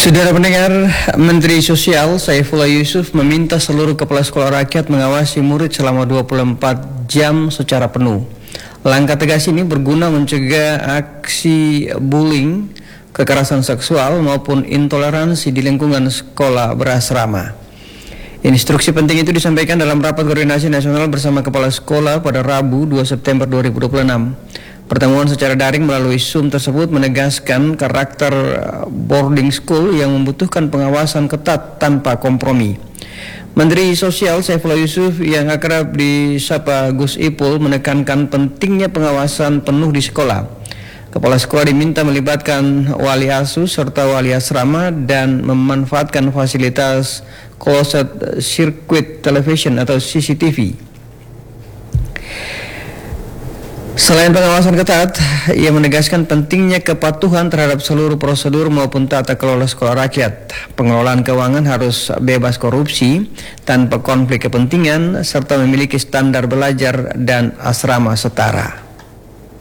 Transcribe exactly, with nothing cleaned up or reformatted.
Saudara pendengar, Menteri Sosial Saifullah Yusuf meminta seluruh kepala sekolah rakyat mengawasi murid selama dua puluh empat jam secara penuh. Langkah tegas ini berguna mencegah aksi bullying, kekerasan seksual maupun intoleransi di lingkungan sekolah berasrama. Instruksi penting itu disampaikan dalam rapat koordinasi nasional bersama kepala sekolah pada Rabu dua September dua ribu dua puluh enam. Pertemuan secara daring melalui Zoom tersebut menegaskan karakter boarding school yang membutuhkan pengawasan ketat tanpa kompromi. Menteri Sosial Saifullah Yusuf yang akrab disapa Gus Ipul menekankan pentingnya pengawasan penuh di sekolah. Kepala sekolah diminta melibatkan wali asuh serta wali asrama dan memanfaatkan fasilitas closed circuit television atau C C T V. Selain pengawasan ketat, ia menegaskan pentingnya kepatuhan terhadap seluruh prosedur maupun tata kelola sekolah rakyat. Pengelolaan keuangan harus bebas korupsi, tanpa konflik kepentingan, serta memiliki standar belajar dan asrama setara.